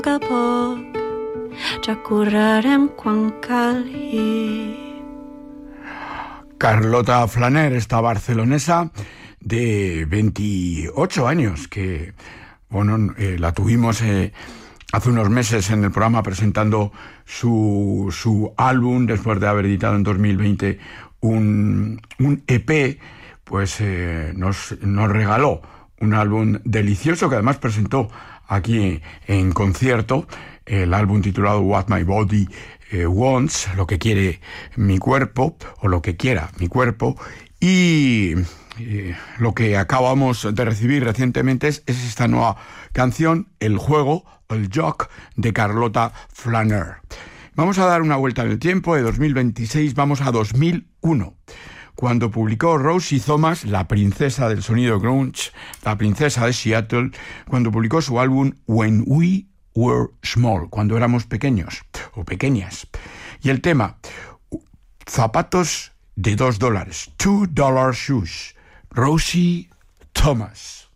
a poc ja correrem quan calgui. Carlota Flaner, esta barcelonesa de 28 años, que bueno, la tuvimos hace unos meses en el programa presentando su álbum, después de haber editado en 2020 un EP, pues nos regaló un álbum delicioso que además presentó aquí en concierto, el álbum titulado What My Body Wants, lo que quiere mi cuerpo, o lo que quiera mi cuerpo, y lo que acabamos de recibir recientemente es esta nueva canción, El Juego, el Joc, de Carlota Flaner. Vamos a dar una vuelta en el tiempo, de 2026 vamos a 2001, cuando publicó Rosie Thomas, la princesa del sonido grunge, la princesa de Seattle, cuando publicó su álbum When We Were Small, cuando éramos pequeños o pequeñas. Y el tema, zapatos de $2, $2 shoes, Rosie Thomas.